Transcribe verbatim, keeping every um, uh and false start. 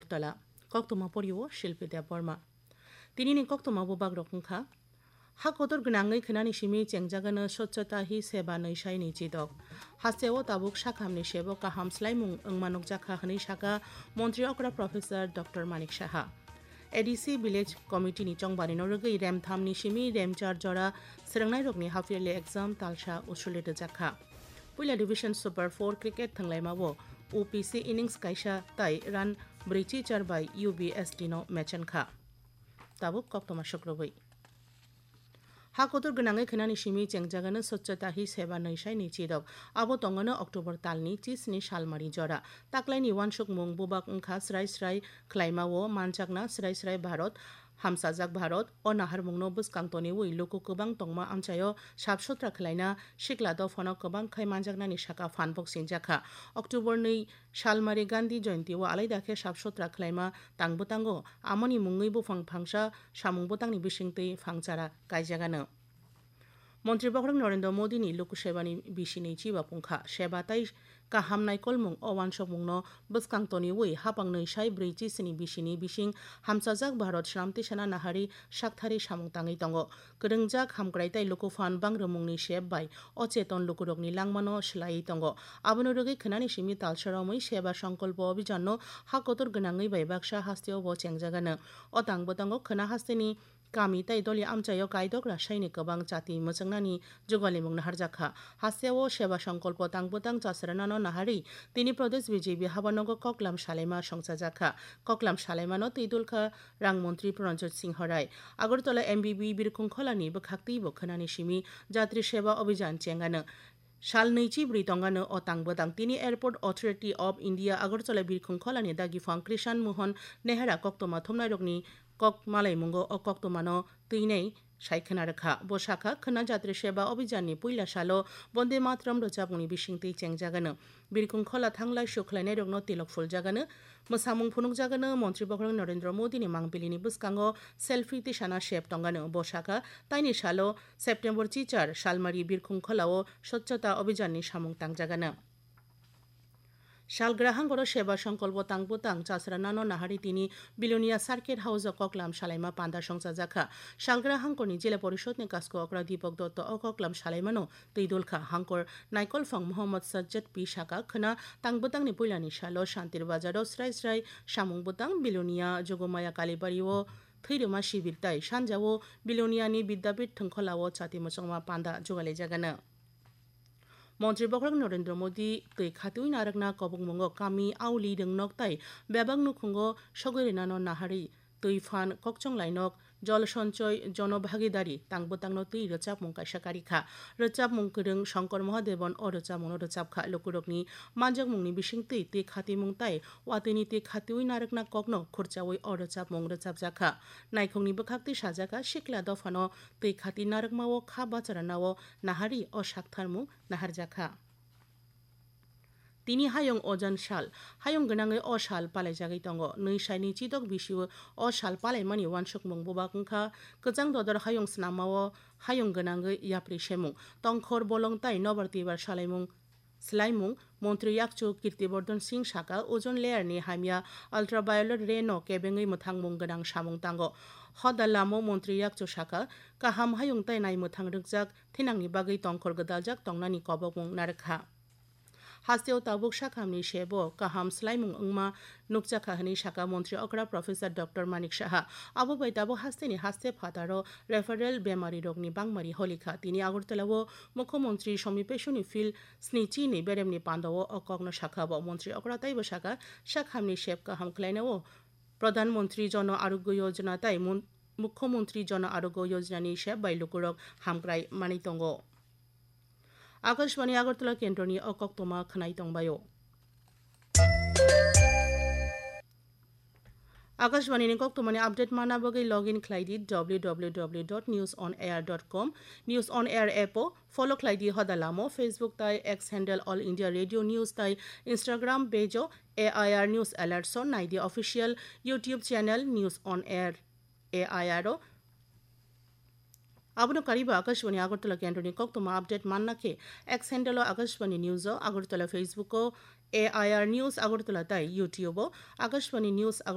আগরতলা কক্তমা পরিও শিল্পী দেব বর্মা তিনি কক্তমা বুবাগ রকমখা ha kotor gnangai khnani simi chengjagana swachhata hi seba naisai ni chidok haseo tabuk sakhamni sebo kaham slaimung engmanok jakha hni saka মন্ত্রী okra professor dr manik saha ADC village committee নি চংবানি নরগৈ রেম থামনি সিমি রেম চার জরা স্রংনাই রকনি half yearly exam তালসা উসুলেট জাখা পুইলা division super four cricket থাংলাইমাবো OPC innings কাইসা তাই run ব্রিচি চার by ইউবিএসডি no ম্যাচন খা তাবুক কক্তমা শুক্রবৈ ha kotor gnangai khnani simi chengjagana swachhata hi seba naisai ni chidok abo tongano october talni chisni salmari jora taklaini wansuk mung bubak ungkha srai srai khlaimao manjakna srai srai bharat hamsajak bharat o nahar mungno buskangtoni ui loko kobang tongma amchayo sabsotra khlaina sikla dofano kobang khai manjakna ni saka fanbok sinjakha october nei salmari gandhi jayanti o alaida khe sabsotra khlaima tangbutango amoni mungui bufang phangsa samung botangni bisingtei phangchara kaijagano মন্ত্রী বখরং নরেন্দ্র মোদী নি লোকসেবানি বিশিনি Chiba পুংখা সেবাতাই কাহাম নাইকলমুং অওয়ানসমুংন বসকাংতনি ওই হাপাং নৈসাই ব্রৈচি সিনি বিশিনি বিশিং হামসাজাক ভারত শ্রামতি সেনা নাহারি সাকথারি সামংতাঙै দङ গরংজাক হামগ্রাইতাই লোকফান বাংরমুংনি সেব by অচেতন লোকরগনি লাংমানো sly দङ আবনো রগै খনানি সিমি তালসরাमै সেবা সংকল্প অভিযান হাকতর গনাङै by Baksa হাস্তেও ব চেংজাগানো অতাং বতাङ Khana হাস্তেনি kami tai doli amchayo kaidok rasaini kobang chati mochongnani jogalimung naharjakha haseo seba সংকল্প tangpotang chasranano nahari tini pradesh BJP habanogo koklam salema songchajakha koklam salemano teidulkha rangmantri pranjot singh rai agortola mbb birkhung kholani bkhakti bokhanani simi jatri seba অভিযান chengano সাল নৈচি ব্রিতঙ্গানো ও তাংবদাং তিনি airport authority of India Agartala বীরখুং খলানি দাগিফাং Kisan Mohan নেহারা কক্তমা থমনাইরকনি cock মালাইমুঙ্গ ও কক্তমানো তৈনেই সাইখনা রেখা বসাখা খনা যাত্রী সেবা অভিযাননি পুইলা সালো বন্দে মাতরম রোজাবুনি বিশিংতৈ চেংজাগানো বীরখুং খলা থাংলাই সুখলাইনাই রগনো তিলক ফুল জাগানো মোসামুং ফুনুক জাগানো মন্ত্রী বখরং নরেন্দ্র মোদীনি মাংবিলিনি বুসকাঙ্গো সেলফি তিসানা শেপ টঙ্গানো বসাখা তাইনি সালো সেপ্টেম্বর চিচার শালমারি বীরখুং খলাও স্বচ্ছতা অভিযাননি সামুং তাংজাগানো শালগ্রাহাঙ্গর সেবা সংকল্প তাংবতাং চাসরানানো নাহারি তিনি বিলোনিয়া সার্কিট হাউস ককলাম সালাইমা পান্দা সংসাজাখা শালগ্রাহাঙ্গরনি জেলা পরিষদনি কাসকো অকরা দীপক দত্ত ও ককলাম সালাইমানো তৈদুলখা হাঙ্কর নাইকলফং মোহাম্মদ সাজ্জাদ পি শাকা খনা তাংবতাংনি পৈলানি সালো শান্তির বাজারও স্রাই স্রাই সামুংবতাং বিলোনিয়া যোগমায়া কালীবাড়িও থৈরমা শিবির তাই সানজাও বিলোনিয়ানি বিদ্যাপীঠ থংখলাও চাতি মচংমা পান্দা জোগালে জাগানো মন্ত্রী বখরং নরেন্দ্র মোদী তৈ খাতুই নারকনা কবংমঙ্গ কামি আউলি দংনক তাই বেবাং নুখুঙ্গ সগৈরিনানো নাহারি তৈ ফান ককচং লাইনক জল সঞ্চয় জনভাগিদারি তাংবতাংনো তৈ রচাপ মুং কাইসাকারিখা রচাপ মুং করং শঙ্কর মহাদেবন ও রচাপ মুং রচাপখা লোকরকনি মানজক মুংনি বিশিং তৈ তৈ খাতি মুং তাই ওয়াতিনি তৈ খাতুই নারকনা ককনো খরচাওই ও রচাপ মুং রচাপ জাখা নাইখংনি বখাক্তি সাজাকা শিকলা দফানো তৈ খাতি নারকমাও খা বাচারানাও নাহারি ও সাকথার মুং নাহার জাখা তিনি হায়ং অজন সাল হায়ং গনাঙै অ সাল পালাইজাগै দङ নৈসাইनि চিদक बिसिउ अ साल पालायमानि वानसुक मुं बुबाकंखा गोजां ददर हायं स्नामाओ हायं गनाङै याप्रि सेमुं तंखर बलं ताइ नबरतिबार सालायमुं स्लाइमुं मन्त्री याकचु कीर्तिवर्धन सिंह साका ओजन लेयारनि हामिया अल्ट्राभायोलेट रे न केबेङै मोथांमुं गोनां सामुं तांगो हदालामो मन्त्री याकचु साका काहाम हायं ताइ नाय मोथां रोगजाक थिनांनि बागै तंखर गोदालजाक तंनानि कबमुं नारखा हास्तेव ताबुक साखामनि सेबो काहाम स्लाइमुं अंगमा नुकजाखा हनि साका मन्त्री अकरा प्रोफेसर डॉक्टर मानिक साहा आबो बैताबो हास्तेनि हास्ते फातारो रेफारेल बेमारी रोगनि बांगमारि हलिखा तिनि আগরতলাও मुख्यमंत्री समिपेशनि फिल स्निचिनि बेरेमनि पान्दावो अकग्न साखाबो मन्त्री अकरा ताइबो साका साखामनि सेब काहाम क्लाइनावो प्रधानमंत्री जन आरोग्य योजना ताइ मुख्यमंत्री जन आरोग्य योजनानि सेब बाइलुकुरक हामग्राय मानितंगो आकाशवाणी আগরতলা केन्द्रनि अकक्तमा खनाय दंबायो आकाशवाणी कक्तमानि आपडेट माना बगै log in खालायदि W W W dot news on air dot come news on air apo follow खालायदि हदालामो Facebook ताइ x handle all India radio news ताइ Instagram Peugeot AIR news alerts नाइदि official YouTube channel news on air AIR आबनो कारिबा Akashvani Agartala केन्द्रनि कक्तमा update माननाखे x handle Akashvani news Agartala Facebook AIR news Agartala ताइ YouTube Akashvani news